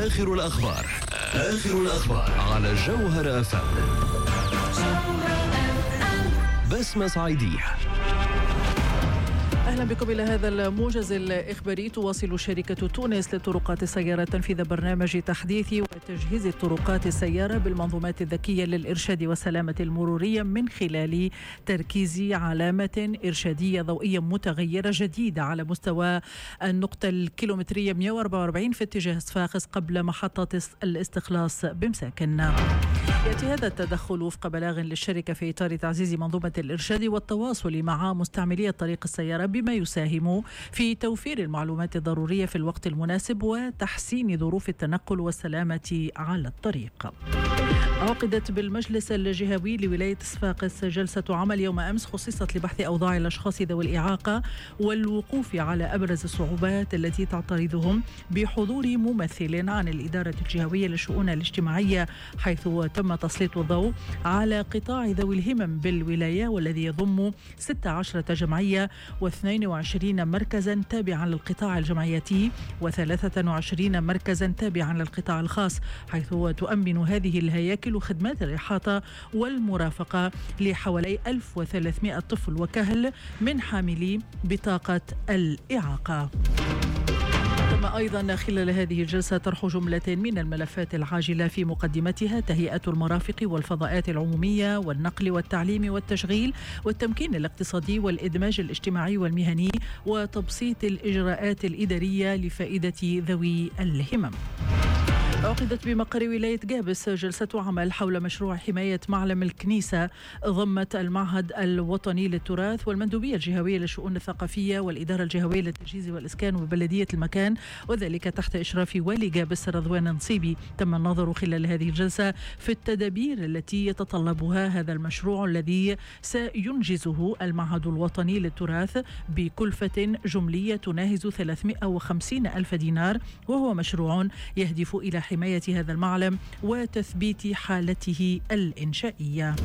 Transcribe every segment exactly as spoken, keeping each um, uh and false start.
آخر الأخبار آخر الأخبار على جوهر أف أم. بسمة صعيدية. أهلا بكم إلى هذا الموجز الإخباري. تواصل شركة تونس لطرقات السيارة تنفيذ برنامج تحديث وتجهيز طرقات السيارة بالمنظومات الذكية للإرشاد والسلامة المرورية من خلال تركيز علامة إرشادية ضوئية متغيرة جديدة على مستوى النقطة الكيلومترية مئة وأربعة وأربعين في اتجاه صفاقس قبل محطة الاستخلاص بمساكن. يأتي هذا التدخل وفق بلاغ للشركة في إطار تعزيز منظومة الإرشاد والتواصل مع مستعملي طريق السيارة بما يساهم في توفير المعلومات الضرورية في الوقت المناسب وتحسين ظروف التنقل والسلامة على الطريق. عقدت بالمجلس الجهوي لولاية صفاقس جلسة عمل يوم أمس خصصت لبحث أوضاع الأشخاص ذوي الإعاقة والوقوف على أبرز الصعوبات التي تعترضهم بحضور ممثل عن الإدارة الجهوية للشؤون الاجتماعية، حيث تم تسليط الضوء على قطاع ذوي الهمم بالولاية والذي يضم ستة عشر جمعية واثنين وعشرين مركزا تابعا للقطاع الجمعياتي وثلاثة وعشرين مركزا تابعا للقطاع الخاص، حيث تؤمن هذه الهياكل خدمات الإحاطة والمرافقة لحوالي ألف وثلاثمئة طفل وكهل من حاملي بطاقة الإعاقة. تم أيضا خلال هذه الجلسة طرح جملة من الملفات العاجلة في مقدمتها تهيئة المرافق والفضاءات العمومية والنقل والتعليم والتشغيل والتمكين الاقتصادي والإدماج الاجتماعي والمهني وتبسيط الإجراءات الإدارية لفائدة ذوي الهمم. عقدت بمقر ولاية قابس جلسة عمل حول مشروع حماية معلم الكنيسة ضمت المعهد الوطني للتراث والمندوبية الجهوية للشؤون الثقافية والإدارة الجهوية للتجهيز والإسكان وبلدية المكان، وذلك تحت إشراف والي قابس رضوان نصيبي. تم النظر خلال هذه الجلسة في التدابير التي يتطلبها هذا المشروع الذي سينجزه المعهد الوطني للتراث بكلفة جملية تناهز ثلاثمئة وخمسين ألف دينار، وهو مشروع يهدف إلى حماية هذا المعلم وتثبيت حالته الإنشائية.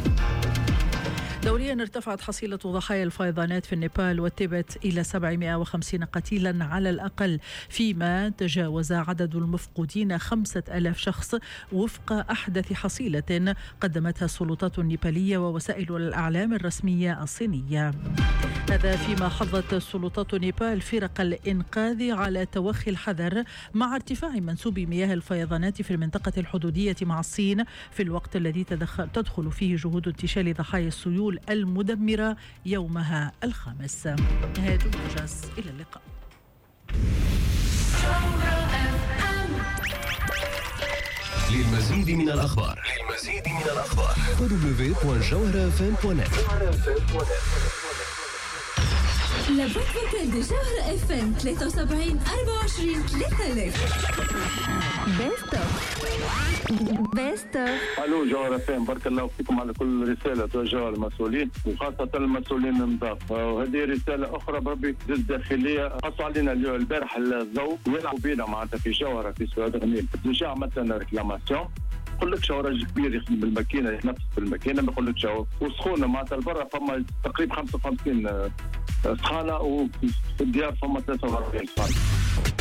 دوليا ارتفعت حصيلة ضحايا الفيضانات في النيبال والتبت إلى سبعمئة وخمسين قتيلا على الأقل، فيما تجاوز عدد المفقودين خمسة آلاف شخص وفق أحدث حصيلة قدمتها السلطات النيبالية ووسائل الأعلام الرسمية الصينية. هذا فيما حظت سلطات نيبال فرق الإنقاذ على توخي الحذر مع ارتفاع منسوب مياه الفيضانات في المنطقة الحدودية مع الصين في الوقت الذي تدخل فيه جهود انتشال ضحايا السيول المدمرة يومها الخامس. نهاية الموجز، إلى اللقاء. للمزيد من الأخبار للمزيد من الأخبار دبليو دوت جوهر اف ام دوت نت. لابد فوكال دي جوهر اف ام ثلاثة وسبعين أربعة وعشرين ثلاثة آلاف. بيست اوف بيست اوف. الو جوهر اف ام، بارك الله فيكم على كل رساله توجهها للمسؤولين وخاصه المسؤولين النظافه، وهذه رساله اخرى بربي للداخليه. قصوا علينا البارح الضوء ويلعبوا بينا معناتها في جوهره في سواد غنيم. ديجا عملنا ريكلاماسيون، يقول لك شو راجل كبير يخدم بالماكينه يتنفس بالماكينه، ما يقول لك شو وسخونه معناتها البرا فما تقريبا خمسة وخمسين سخانه وفي الديار فما ثلاثة وأربعين سخانه.